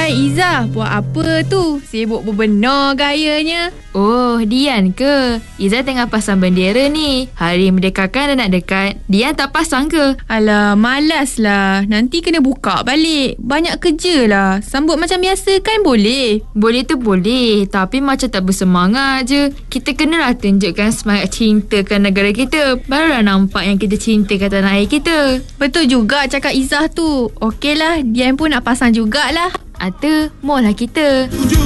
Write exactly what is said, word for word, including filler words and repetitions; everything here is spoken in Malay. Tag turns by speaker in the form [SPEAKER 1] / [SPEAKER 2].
[SPEAKER 1] Hai Izzah, buat apa tu? Sibuk berbenar gayanya.
[SPEAKER 2] Oh, Dian ke? Izzah tengah pasang bendera ni. Hari Merdekakan dah nak dekat. Dian tak pasang ke?
[SPEAKER 1] Alah, malas lah. Nanti kena buka balik. Banyak kerja lah. Sambut macam biasa kan boleh?
[SPEAKER 2] Boleh tu boleh, tapi macam tak bersemangat je. Kita kenalah tunjukkan semangat cintakan negara kita. Barulah nampak yang kita cintakan tanah air kita.
[SPEAKER 1] Betul juga cakap Izzah tu. Okeylah, Dian pun nak pasang jugalah.
[SPEAKER 2] Ata, mau lah kita.